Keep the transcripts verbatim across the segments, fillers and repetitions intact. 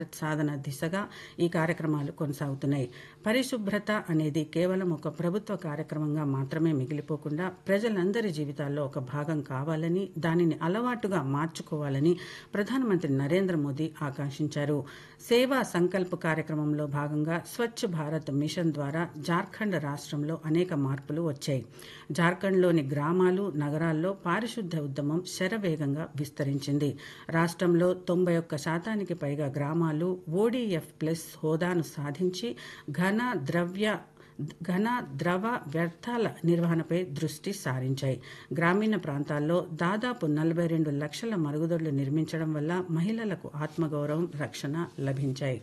సాధన దిశగా ఈ కార్యక్రమాలు కొనసాగుతున్నాయి. పరిశుభ్రత అనేది కేవలం ఒక ప్రభుత్వ కార్యక్రమంగా మాత్రమే మిగిలిపోకుండా ప్రజలందరి జీవితాల్లో ఒక భాగం కావాలని, దానిని అలవాటుగా మార్చుకోవాలని ప్రధానమంత్రి నరేంద్ర మోదీ ఆకాంక్షించారు. సేవా సంకల్ప్ కార్యక్రమంలో భాగంగా స్వచ్ఛ భారత్ మిషన్ ద్వారా జార్ఖండ్ రాష్ట్రంలో అనేక మార్పులు వచ్చాయి. జార్ఖండ్లోని గ్రామాలు, నగరాల్లో పారిశుద్ధ్య ఉద్యమం శరవేగంగా విస్తరించింది. రాష్ట్రంలో తొంభై ఒక్క శాతానికి పైగా గ్రామాలు ఓడీఎఫ్ ప్లస్ హోదాను సాధించి ఘన ద్రవ్య ఘన ద్రవ వ్యర్థాల నిర్వహణపై దృష్టి సారించాయి. గ్రామీణ ప్రాంతాల్లో దాదాపు నలభై రెండు లక్షల మరుగుదొడ్లు నిర్మించడం వల్ల మహిళలకు ఆత్మగౌరవం, రక్షణ లభించాయి.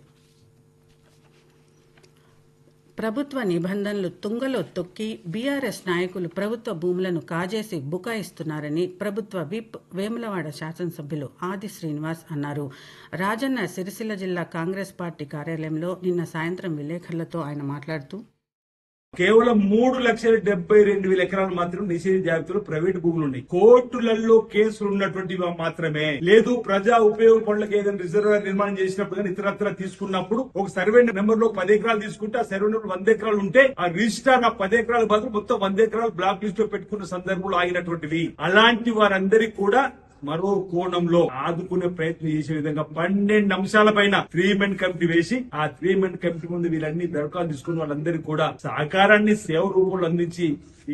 ప్రభుత్వ నిబంధనలు తుంగలో తొక్కి బీఆర్ఎస్ నాయకులు ప్రభుత్వ భూములను కాజేసి బుకాయిస్తున్నారని ప్రభుత్వ విప్ వేములవాడ శాసనసభ్యులు ఆది శ్రీనివాస్ అన్నారు. రాజన్న సిరిసిల్ల జిల్లా కాంగ్రెస్ పార్టీ కార్యాలయంలో నిన్న సాయంత్రం విలేకరులతో ఆయన మాట్లాడుతూ, కేవలం మూడు లక్షల డెబ్బై రెండు వేల ఎకరాలు మాత్రం నిషేధ జాబితాలో ప్రైవేట్ భూములు ఉన్నాయి. కోర్టులలో కేసులు ఉన్నటువంటివి మాత్రమే లేదు. ప్రజా ఉపయోగ పనులకు ఏదైనా రిజర్వాయర్ నిర్మాణం చేసినప్పుడు కానీ ఇతరత్ర తీసుకున్నప్పుడు ఒక సర్వే నెంబర్ లో పది ఎకరాలు తీసుకుంటే ఆ సర్వే నెంబర్ వంద ఎకరాలు ఉంటే ఆ రిజిస్టార్ ఆ పది ఎకరాల బదులు మొత్తం వంద ఎకరాలు బ్లాక్ లిస్ట్ లో పెట్టుకున్న సందర్భంలో ఆగినటువంటివి. అలాంటి వారందరికీ కూడా మరో కోణంలో ఆదుకునే ప్రయత్నం చేసే విధంగా పన్నెండు అంశాల పైన త్రీ మెన్ కమిటీ వేసి ఆ త్రీ మెన్ కమిటీ ముందు వీళ్ళన్ని దరఖాస్తు తీసుకున్న వాళ్ళందరికీ కూడా సహకారాన్ని సేవ రూపంలో అందించి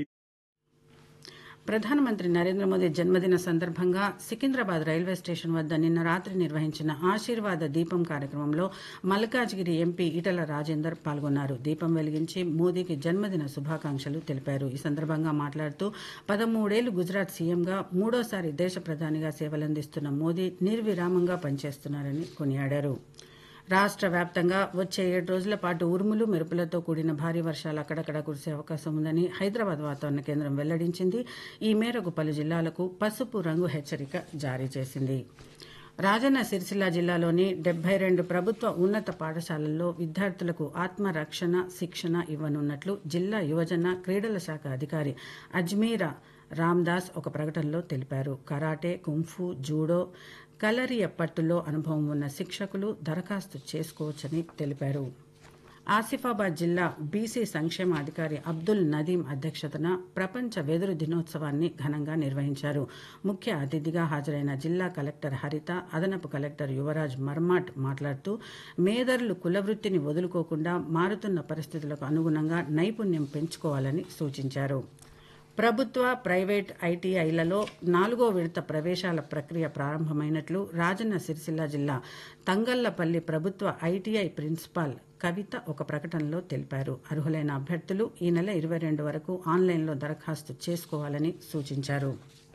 ప్రధానమంత్రి నరేంద్ర మోదీ జన్మదిన సందర్భంగా సికింద్రాబాద్ రైల్వే స్టేషన్ వద్ద నిన్న రాత్రి నిర్వహించిన ఆశీర్వాద దీపం కార్యక్రమంలో మల్కాజ్గిరి ఎంపీ ఈటల రాజేందర్ పాల్గొన్నారు. దీపం వెలిగించి మోదీకి జన్మదిన శుభాకాంక్షలు తెలిపారు. ఈ సందర్భంగా మాట్లాడుతూ పదమూడేళ్లు గుజరాత్ సీఎంగా మూడోసారి దేశ ప్రధానిగా సేవలందిస్తున్న మోదీ నిర్విరామంగా పనిచేస్తున్నారని కొనియాడారు. రాష్ట్ర వ్యాప్తంగా వచ్చే ఏడు రోజుల పాటు ఉరుములు, మెరుపులతో కూడిన భారీ వర్షాలు అక్కడక్కడ కురిసే అవకాశం ఉందని హైదరాబాద్ వాతావరణ కేంద్రం వెల్లడించింది. ఈ మేరకు పలు జిల్లాలకు పసుపు రంగు హెచ్చరిక జారీ చేసింది. రాజన్న సిరిసిల్ల జిల్లాలోని డెబ్బై రెండు ప్రభుత్వ ఉన్నత పాఠశాలల్లో విద్యార్థులకు ఆత్మరక్షణ శిక్షణ ఇవ్వనున్నట్లు జిల్లా యువజన క్రీడల శాఖ అధికారి అజ్మీరా రామ్దాస్ ఒక ప్రకటనలో తెలిపారు. కరాటే, కుంఫు, జూడో, కలరియ పట్టులో అనుభవం ఉన్న శిక్షకులు దరఖాస్తు చేసుకోవచ్చని తెలిపారు. ఆసిఫాబాద్ జిల్లా బీసీ సంక్షేమ అధికారి అబ్దుల్ నదీం అధ్యక్షతన ప్రపంచ వెదురు దినోత్సవాన్ని ఘనంగా నిర్వహించారు. ముఖ్య అతిథిగా హాజరైన జిల్లా కలెక్టర్ హరిత, అదనపు కలెక్టర్ యువరాజ్ మర్మాట్ మాట్లాడుతూ మేధర్లు కులవృత్తిని వదులుకోకుండా మారుతున్న పరిస్థితులకు అనుగుణంగా నైపుణ్యం పెంచుకోవాలని సూచించారు. ప్రభుత్వ, ప్రైవేట్ ఐటీఐలలో నాలుగో విడత ప్రవేశాల ప్రక్రియ ప్రారంభమైనట్లు రాజన్న సిరిసిల్ల జిల్లా తంగళ్లపల్లి ప్రభుత్వ ఐటీఐ ప్రిన్సిపాల్ కవిత ఒక ప్రకటనలో తెలిపారు. అర్హులైన అభ్యర్థులు ఈ నెల ఇరవై రెండు వరకు ఆన్లైన్లో దరఖాస్తు చేసుకోవాలని సూచించారు.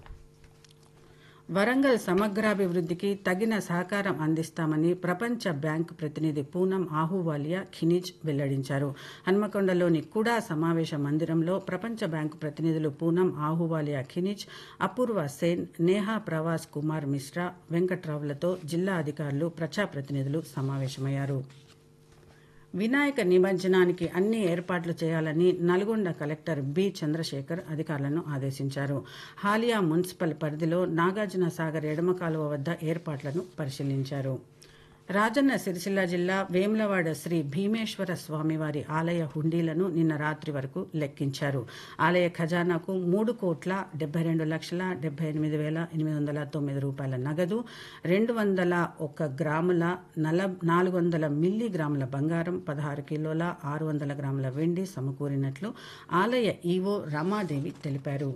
వరంగల్ సమగ్రాభివృద్ధికి తగిన సహకారం అందిస్తామని ప్రపంచ బ్యాంక్ ప్రతినిధి పూనం ఆహువాలియా ఖినిజ్ వెల్లడించారు. హన్మకొండలోని కుడా సమావేశ మందిరంలో ప్రపంచ బ్యాంకు ప్రతినిధులు పూనం ఆహువాలియా ఖినిజ్, అపూర్వ సేన్, నేహా ప్రవాస్ కుమార్ మిశ్రా, వెంకట్రావులతో జిల్లా అధికారులు, ప్రజాప్రతినిధులు సమావేశమయ్యారు. వినాయక నిమజ్జనానికి అన్ని ఏర్పాట్లు చేయాలని నల్గొండ కలెక్టర్ బి చంద్రశేఖర్ అధికారులను ఆదేశించారు. హాలియా మున్సిపల్ పరిధిలో నాగార్జున సాగర్ ఎడమ కాలువ వద్ద ఏర్పాట్లను పరిశీలించారు. రాజన్న సిరిసిల్ల జిల్లా వేములవాడ శ్రీ భీమేశ్వర స్వామివారి ఆలయ హుండీలను నిన్న రాత్రి వరకు లెక్కించారు. ఆలయ ఖజానాకు మూడు కోట్ల డెబ్బై రెండు లక్షల డెబ్బై ఎనిమిది వేల ఎనిమిది వందల తొమ్మిది రూపాయల నగదు, రెండు వందల ఒక్క గ్రాముల నల నాలుగు వందల మిల్లీ గ్రాముల బంగారం, పదహారు కిలోల ఆరు వందల గ్రాముల వెండి సమకూరినట్లు ఆలయ ఈవో రమాదేవి తెలిపారు.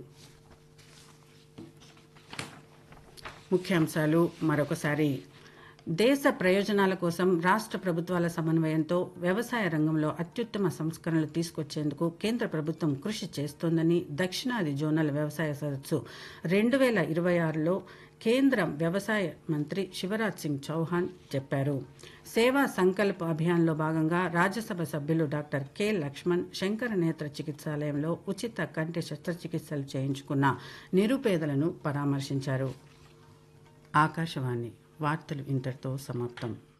ముఖ్యాంశాలు మరొకసారి. దేశ ప్రయోజనాల కోసం రాష్ట్ర ప్రభుత్వాల సమన్వయంతో వ్యవసాయ రంగంలో అత్యుత్తమ సంస్కరణలు తీసుకొచ్చేందుకు కేంద్ర ప్రభుత్వం కృషి చేస్తోందని దక్షిణాది జోనల్ వ్యవసాయ సదస్సు రెండు వేల ఇరవై ఆరులో కేంద్ర వ్యవసాయ మంత్రి శివరాజ్ సింగ్ చౌహాన్ చెప్పారు. సేవా సంకల్ప్ అభియాన్లో భాగంగా రాజ్యసభ సభ్యులు డాక్టర్ కె లక్ష్మణ్ శంకర నేత్ర చికిత్సాలయంలో ఉచిత కంటి శస్త్రచికిత్సలు చేయించుకున్న నిరుపేదలను పరామర్శించారు. ఆకాశవాణి వార్తలు ఇంతటితో సమాప్తం.